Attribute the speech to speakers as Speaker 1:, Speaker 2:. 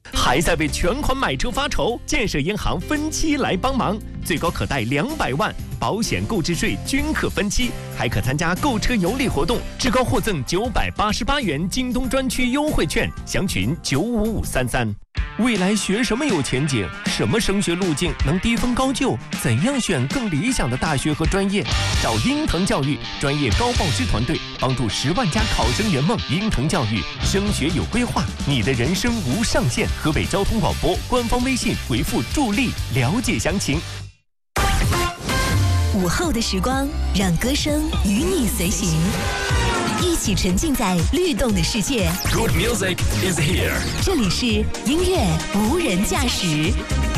Speaker 1: 还在为全款买车发愁？建设银行分期来帮忙，最高可贷200万，保险购置税均可分期，还可参加购车有礼活动，至高获赠988元京东专区优惠券，详询95533。未来学什么有前景？什么升学路径能低分高就？怎样选更理想的大学和专业？找英腾教育专业高报师团队，帮助10万家考生圆梦。英腾教育升学有规划，你的人生无上限。河北交通广播官方微信回复助力了解详情。
Speaker 2: 午后的时光，让歌声与你随行，一起沉浸在律动的世界。
Speaker 3: Good music is here。
Speaker 2: 这里是音乐无人驾驶。